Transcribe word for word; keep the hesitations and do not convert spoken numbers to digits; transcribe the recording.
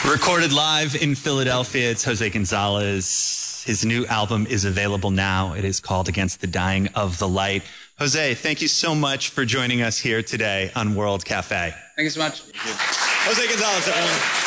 Recorded live in Philadelphia, it's Jose Gonzalez. His new album is available now. It is called Against the Dying of the Light. Jose, thank you so much for joining us here today on World Cafe. Thank you so much. Jose Gonzalez, everyone.